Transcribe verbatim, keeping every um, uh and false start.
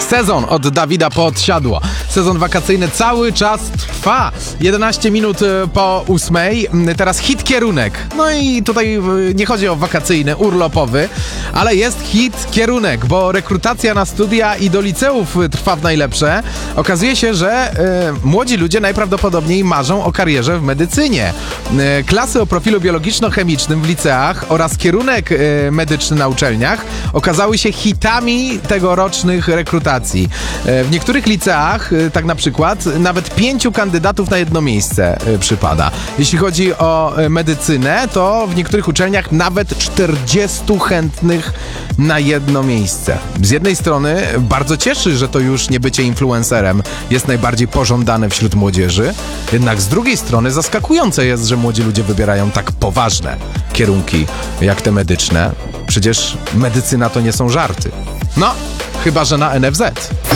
Sezon od Dawida Podsiadło. Sezon wakacyjny cały czas trwa. jedenaście minut po ósmej. Teraz hit kierunek. No i tutaj nie chodzi o wakacyjny, urlopowy, ale jest hit kierunek, bo rekrutacja na studia i do liceów trwa w najlepsze. Okazuje się, że e, młodzi ludzie najprawdopodobniej marzą o karierze w medycynie. E, klasy o profilu biologiczno-chemicznym w liceach oraz kierunek e, medyczny na uczelniach okazały się hitami tegorocznych rekrutacji. E, w niektórych liceach, e, tak na przykład, nawet pięciu kandydatów na jedno miejsce e, przypada. Jeśli chodzi o e, medycynę, to w niektórych uczelniach nawet czterdziestu chętnych na jedno miejsce. Z jednej strony bardzo cieszy, że to już nie bycie influencerem jest najbardziej pożądane wśród młodzieży, jednak z drugiej strony zaskakujące jest, że młodzi ludzie wybierają tak poważne kierunki jak te medyczne. Przecież medycyna to nie są żarty. No, chyba że na N F Z.